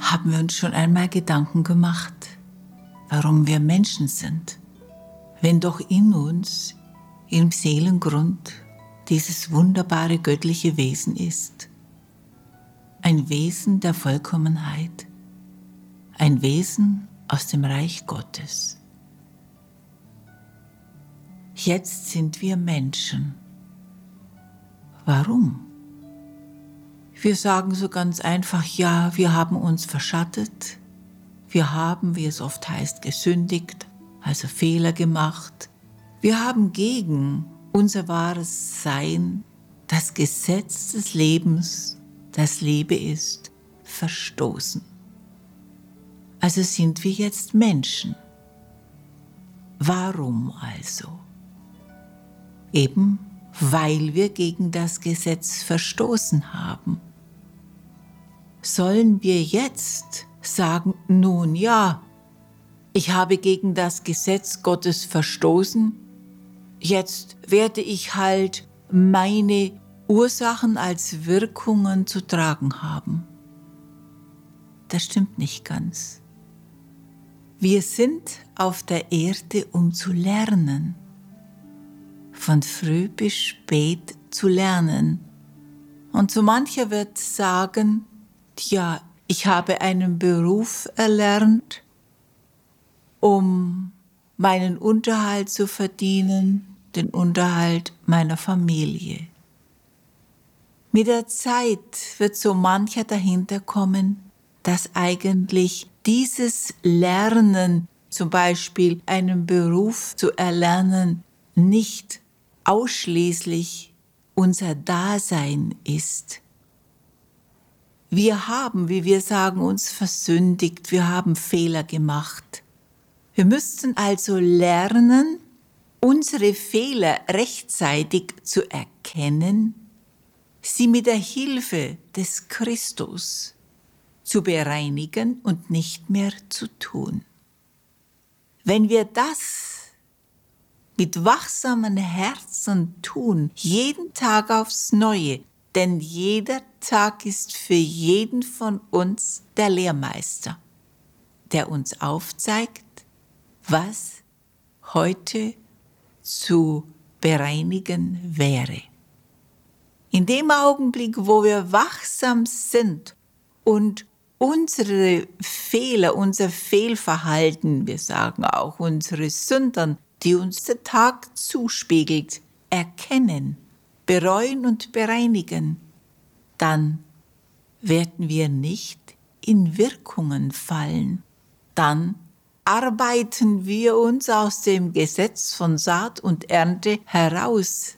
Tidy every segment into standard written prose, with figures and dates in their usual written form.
Haben wir uns schon einmal Gedanken gemacht, warum wir Menschen sind, wenn doch in uns, im Seelengrund, dieses wunderbare göttliche Wesen ist? Ein Wesen der Vollkommenheit, ein Wesen aus dem Reich Gottes. Jetzt sind wir Menschen. Warum? Wir sagen so ganz einfach, ja, wir haben uns verschattet, wir haben, wie es oft heißt, gesündigt, also Fehler gemacht. Wir haben gegen unser wahres Sein, das Gesetz des Lebens, das Liebe ist, verstoßen. Also sind wir jetzt Menschen. Warum also? Eben, weil wir gegen das Gesetz verstoßen haben. Sollen wir jetzt sagen, nun ja, ich habe gegen das Gesetz Gottes verstoßen, jetzt werde ich halt meine Ursachen als Wirkungen zu tragen haben? Das stimmt nicht ganz. Wir sind auf der Erde, um zu lernen, von früh bis spät zu lernen. Und so mancher wird sagen, ja, ich habe einen Beruf erlernt, um meinen Unterhalt zu verdienen, den Unterhalt meiner Familie. Mit der Zeit wird so mancher dahinter kommen, dass eigentlich dieses Lernen, zum Beispiel einen Beruf zu erlernen, nicht ausschließlich unser Dasein ist. Wir haben, wie wir sagen, uns versündigt, wir haben Fehler gemacht. Wir müssten also lernen, unsere Fehler rechtzeitig zu erkennen, sie mit der Hilfe des Christus zu bereinigen und nicht mehr zu tun. Wenn wir das mit wachsamen Herzen tun, jeden Tag aufs Neue, denn jeder Tag ist für jeden von uns der Lehrmeister, der uns aufzeigt, was heute zu bereinigen wäre. In dem Augenblick, wo wir wachsam sind und unsere Fehler, unser Fehlverhalten, wir sagen auch unsere Sünden, die uns der Tag zuspiegelt, erkennen, bereuen und bereinigen, dann werden wir nicht in Wirkungen fallen. Dann arbeiten wir uns aus dem Gesetz von Saat und Ernte heraus.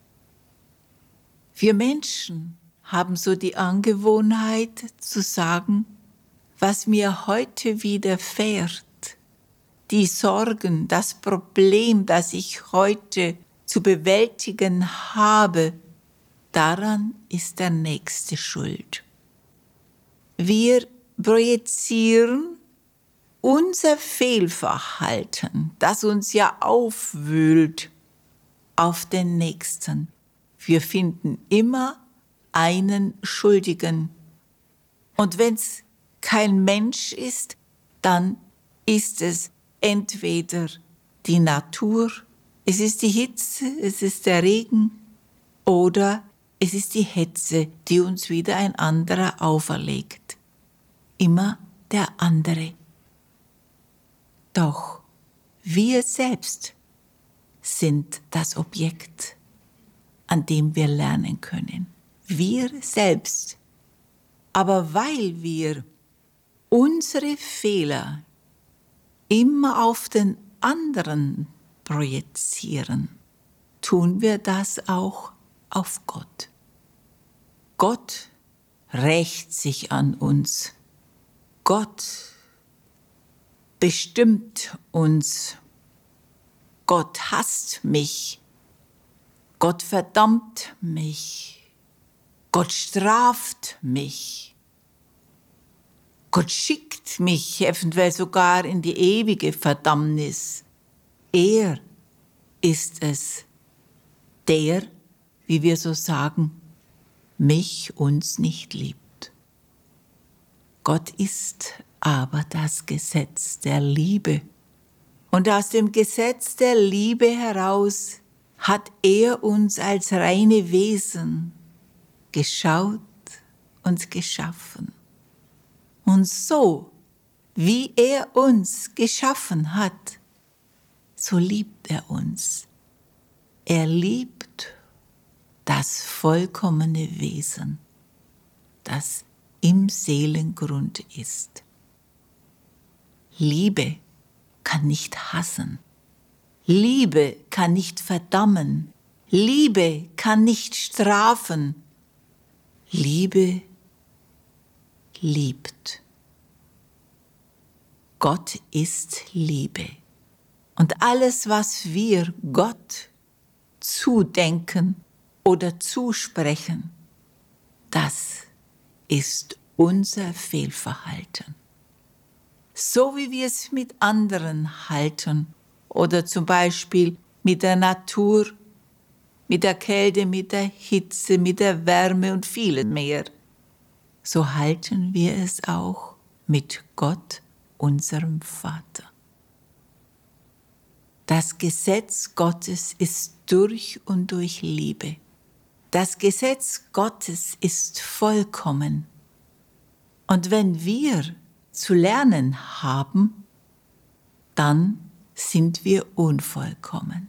Wir Menschen haben so die Angewohnheit zu sagen, was mir heute widerfährt, die Sorgen, das Problem, das ich heute zu bewältigen habe, daran ist der Nächste schuld. Wir projizieren unser Fehlverhalten, das uns ja aufwühlt, auf den Nächsten. Wir finden immer einen Schuldigen. Und wenn es kein Mensch ist, dann ist es entweder die Natur, es ist die Hitze, es ist der Regen oder es ist die Hetze, die uns wieder ein anderer auferlegt. Immer der andere. Doch wir selbst sind das Objekt, an dem wir lernen können. Wir selbst. Aber weil wir unsere Fehler immer auf den anderen projizieren, tun wir das auch auf Gott. Gott rächt sich an uns. Gott bestimmt uns. Gott hasst mich. Gott verdammt mich. Gott straft mich. Gott schickt mich eventuell sogar in die ewige Verdammnis. Er ist es, der, wie wir so sagen, uns nicht liebt. Gott ist aber das Gesetz der Liebe. Und aus dem Gesetz der Liebe heraus hat er uns als reine Wesen geschaut und geschaffen. Und so, wie er uns geschaffen hat, so liebt er uns. Er liebt das vollkommene Wesen, das im Seelengrund ist. Liebe kann nicht hassen. Liebe kann nicht verdammen. Liebe kann nicht strafen. Liebe liebt. Gott ist Liebe. Und alles, was wir Gott zudenken oder zusprechen, das ist unser Fehlverhalten. So wie wir es mit anderen halten oder zum Beispiel mit der Natur, mit der Kälte, mit der Hitze, mit der Wärme und vielem mehr, so halten wir es auch mit Gott, unserem Vater. Das Gesetz Gottes ist durch und durch Liebe. Das Gesetz Gottes ist vollkommen. Und wenn wir zu lernen haben, dann sind wir unvollkommen.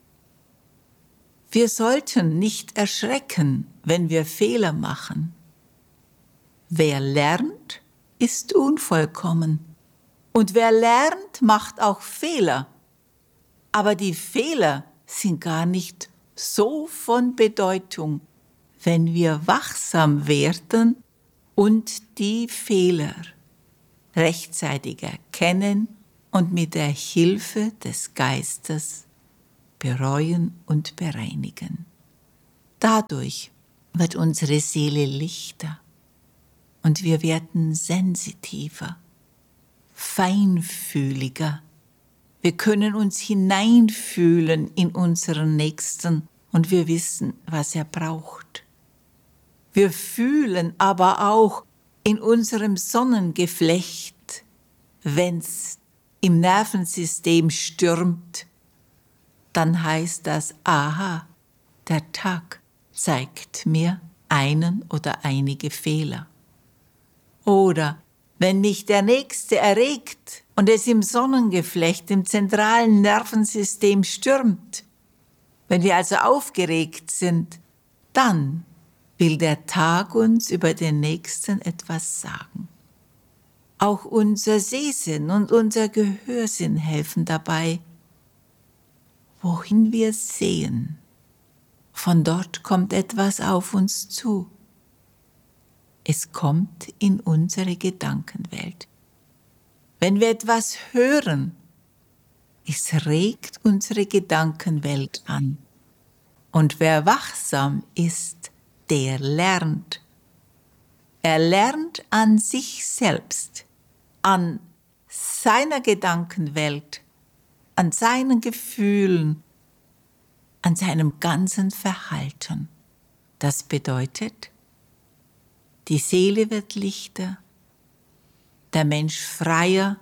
Wir sollten nicht erschrecken, wenn wir Fehler machen. Wer lernt, ist unvollkommen. Und wer lernt, macht auch Fehler. Aber die Fehler sind gar nicht so von Bedeutung, wenn wir wachsam werden und die Fehler rechtzeitig erkennen und mit der Hilfe des Geistes bereuen und bereinigen. Dadurch wird unsere Seele lichter und wir werden sensitiver, feinfühliger. Wir können uns hineinfühlen in unseren Nächsten und wir wissen, was er braucht. Wir fühlen aber auch in unserem Sonnengeflecht, wenn's im Nervensystem stürmt, dann heißt das, aha, der Tag zeigt mir einen oder einige Fehler. Oder wenn mich der Nächste erregt und es im Sonnengeflecht, im zentralen Nervensystem stürmt, wenn wir also aufgeregt sind, dann will der Tag uns über den Nächsten etwas sagen. Auch unser Sehsinn und unser Gehörsinn helfen dabei. Wohin wir sehen, von dort kommt etwas auf uns zu. Es kommt in unsere Gedankenwelt. Wenn wir etwas hören, es regt unsere Gedankenwelt an. Und wer wachsam ist, der lernt. Er lernt an sich selbst, an seiner Gedankenwelt, an seinen Gefühlen, an seinem ganzen Verhalten. Das bedeutet, die Seele wird lichter, der Mensch freier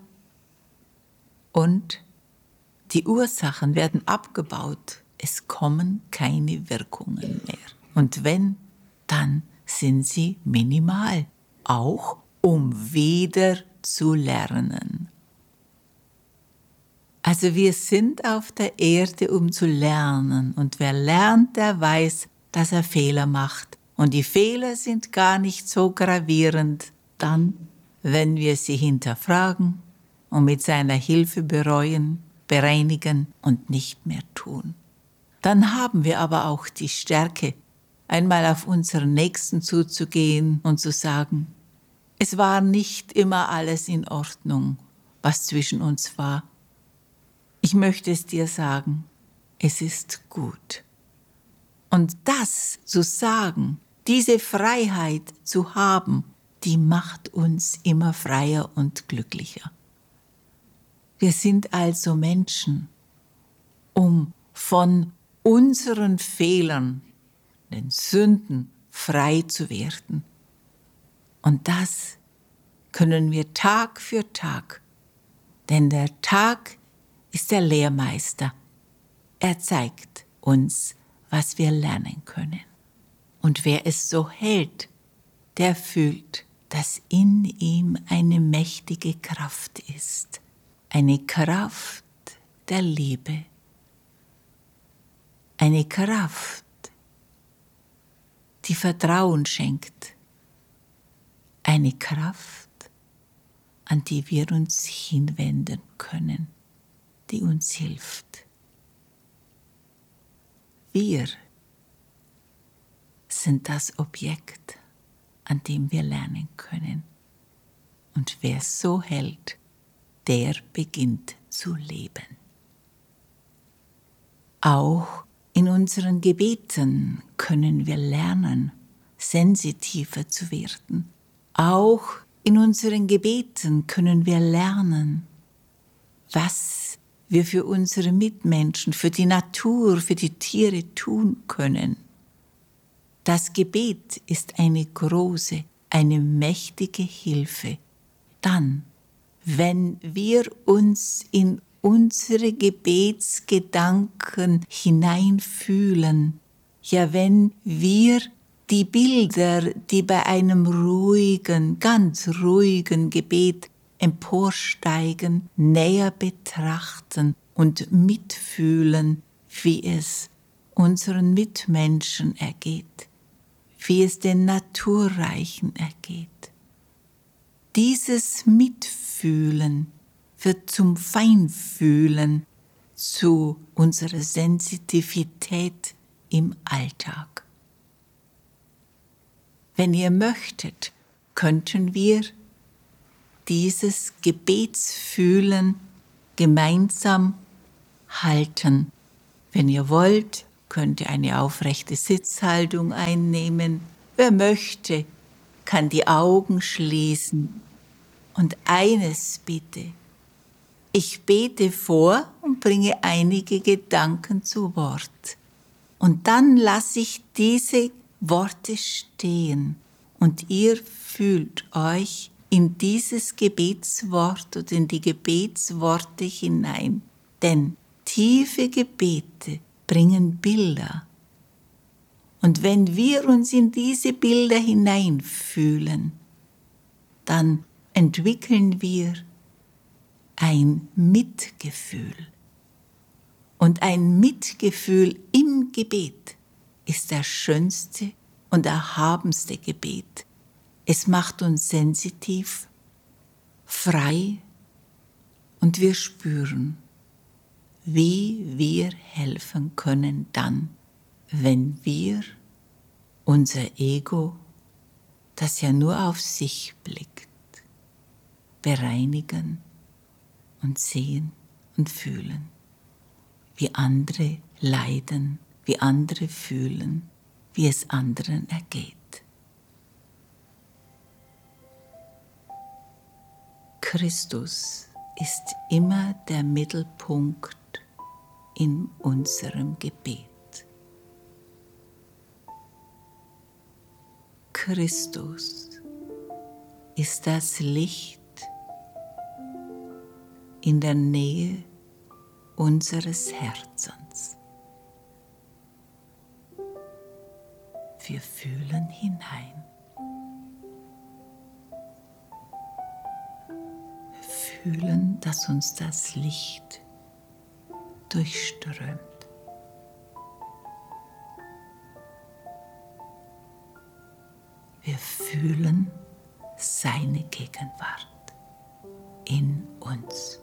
und die Ursachen werden abgebaut. Es kommen keine Wirkungen mehr. Und wenn, dann sind sie minimal, auch um wieder zu lernen. Also wir sind auf der Erde, um zu lernen. Und wer lernt, der weiß, dass er Fehler macht. Und die Fehler sind gar nicht so gravierend, dann, wenn wir sie hinterfragen und mit seiner Hilfe bereuen, bereinigen und nicht mehr tun. Dann haben wir aber auch die Stärke, einmal auf unseren Nächsten zuzugehen und zu sagen, es war nicht immer alles in Ordnung, was zwischen uns war. Ich möchte es dir sagen, es ist gut. Und das zu sagen, diese Freiheit zu haben, die macht uns immer freier und glücklicher. Wir sind also Menschen, um von unseren Fehlern, den Sünden frei zu werden. Und das können wir Tag für Tag, denn der Tag ist der Lehrmeister. Er zeigt uns, was wir lernen können. Und wer es so hält, der fühlt, dass in ihm eine mächtige Kraft ist, eine Kraft der Liebe, eine Kraft, die Vertrauen schenkt, eine Kraft, an die wir uns hinwenden können, die uns hilft. Wir sind das Objekt, an dem wir lernen können. Und wer so hält, der beginnt zu leben. Auch in unseren Gebeten können wir lernen, sensitiver zu werden. Auch in unseren Gebeten können wir lernen, was wir für unsere Mitmenschen, für die Natur, für die Tiere tun können. Das Gebet ist eine große, eine mächtige Hilfe. Dann, wenn wir uns in unsere Gebetsgedanken hineinfühlen, ja, wenn wir die Bilder, die bei einem ruhigen, ganz ruhigen Gebet emporsteigen, näher betrachten und mitfühlen, wie es unseren Mitmenschen ergeht, wie es den Naturreichen ergeht. Dieses Mitfühlen wird zum Feinfühlen, zu unserer Sensitivität im Alltag. Wenn ihr möchtet, könnten wir dieses Gebetsfühlen gemeinsam halten. Wenn ihr wollt, könnt ihr eine aufrechte Sitzhaltung einnehmen. Wer möchte, kann die Augen schließen. Und eines bitte: Ich bete vor und bringe einige Gedanken zu Wort. Und dann lasse ich diese Worte stehen und ihr fühlt euch in dieses Gebetswort und in die Gebetsworte hinein. Denn tiefe Gebete bringen Bilder. Und wenn wir uns in diese Bilder hineinfühlen, dann entwickeln wir ein Mitgefühl. Und ein Mitgefühl im Gebet ist das schönste und erhabenste Gebet. Es macht uns sensitiv, frei und wir spüren, wie wir helfen können dann, wenn wir unser Ego, das ja nur auf sich blickt, bereinigen und sehen und fühlen, wie andere leiden, wie andere fühlen, wie es anderen ergeht. Christus ist immer der Mittelpunkt in unserem Gebet. Christus ist das Licht in der Nähe unseres Herzens. Wir fühlen hinein. Wir fühlen, dass uns das Licht durchströmt. Wir fühlen seine Gegenwart in uns.